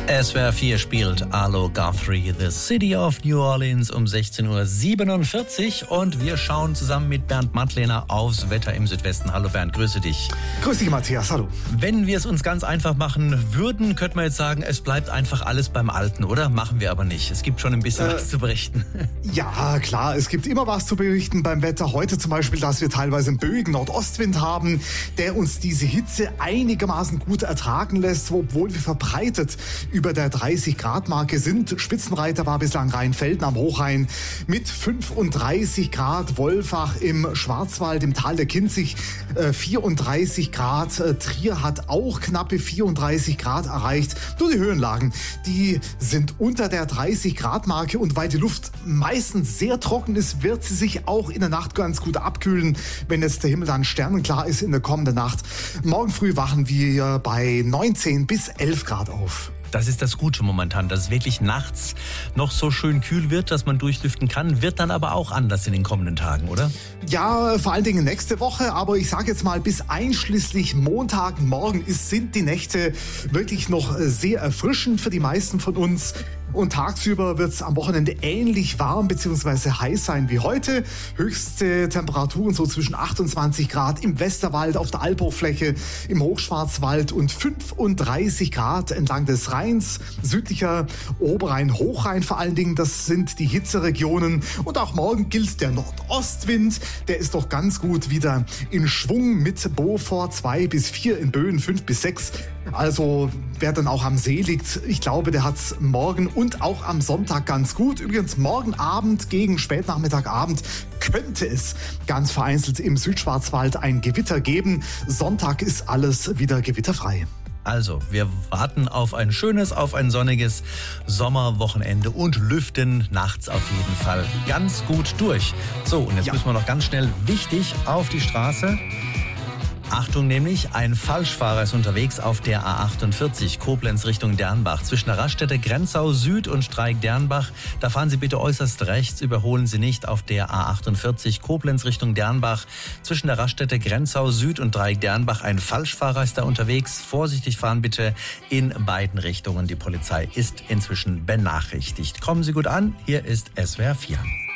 SWR 4 spielt Arlo Guthrie, The City of New Orleans um 16.47 Uhr und wir schauen zusammen mit Bernd Mattlehner aufs Wetter im Südwesten. Hallo Bernd, grüße dich. Grüß dich Matthias, hallo. Wenn wir es uns ganz einfach machen würden, könnte man jetzt sagen, es bleibt einfach alles beim Alten, oder? Machen wir aber nicht. Es gibt schon ein bisschen was zu berichten. Ja, klar, es gibt immer was zu berichten beim Wetter. Heute zum Beispiel, dass wir teilweise einen böigen Nordostwind haben, der uns diese Hitze einigermaßen gut ertragen lässt, obwohl wir verbreitet über der 30-Grad-Marke sind. Spitzenreiter war bislang Rheinfelden am Hochrhein mit 35 Grad, Wolfach im Schwarzwald, im Tal der Kinzig 34 Grad. Trier hat auch knappe 34 Grad erreicht. Nur die Höhenlagen, die sind unter der 30-Grad-Marke und weil die Luft meistens sehr trocken ist, wird sie sich auch in der Nacht ganz gut abkühlen, wenn jetzt der Himmel dann sternenklar ist in der kommenden Nacht. Morgen früh wachen wir bei 19 bis 11 Grad auf. Das ist das Gute momentan, dass es wirklich nachts noch so schön kühl wird, dass man durchlüften kann. Wird dann aber auch anders in den kommenden Tagen, oder? Ja, vor allen Dingen nächste Woche. Aber ich sage jetzt mal, bis einschließlich Montagmorgen sind die Nächte wirklich noch sehr erfrischend für die meisten von uns. Und tagsüber wird es am Wochenende ähnlich warm bzw. heiß sein wie heute. Höchste Temperaturen so zwischen 28 Grad im Westerwald, auf der Albhochfläche, im Hochschwarzwald und 35 Grad entlang des Rheins. Südlicher Oberrhein, Hochrhein vor allen Dingen, das sind die Hitzeregionen. Und auch morgen gilt der Nordostwind. Der ist doch ganz gut wieder in Schwung mit Beaufort 2 bis 4, in Böen 5 bis 6. Also wer dann auch am See liegt, ich glaube, der hat's morgen und auch am Sonntag ganz gut. Übrigens morgen Abend gegen Spätnachmittagabend könnte es ganz vereinzelt im Südschwarzwald ein Gewitter geben. Sonntag ist alles wieder gewitterfrei. Also, wir warten auf ein schönes, auf ein sonniges Sommerwochenende und lüften nachts auf jeden Fall ganz gut durch. So, und jetzt müssen wir noch ganz schnell wichtig auf die Straße. Achtung nämlich, ein Falschfahrer ist unterwegs auf der A48 Koblenz Richtung Dernbach. Zwischen der Raststätte Grenzau Süd und Streik-Dernbach. Da fahren Sie bitte äußerst rechts, überholen Sie nicht auf der A48 Koblenz Richtung Dernbach. Zwischen der Raststätte Grenzau Süd und Streik-Dernbach. Ein Falschfahrer ist da unterwegs. Vorsichtig fahren bitte in beiden Richtungen. Die Polizei ist inzwischen benachrichtigt. Kommen Sie gut an, hier ist SWR 4.